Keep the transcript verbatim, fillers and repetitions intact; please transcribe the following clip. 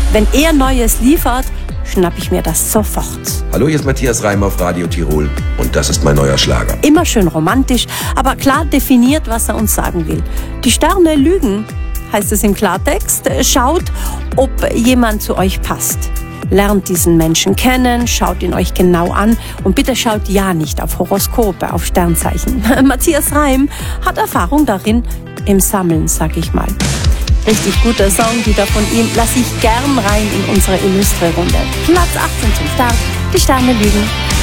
Wenn er Neues liefert, schnapp ich mir das sofort. Hallo, hier ist Matthias Reim auf Radio Tirol und das ist mein neuer Schlager. Immer schön romantisch, aber klar definiert, was er uns sagen will. Die Sterne lügen, heißt es im Klartext. Schaut, ob jemand zu euch passt. Lernt diesen Menschen kennen, schaut ihn euch genau an und bitte schaut ja nicht auf Horoskope, auf Sternzeichen. Matthias Reim hat Erfahrung darin im Sammeln, sag ich mal. Richtig guter Song wieder von ihm, lasse ich gern rein in unsere illustre Runde. Platz achtzehn zum Start, die Sterne lügen.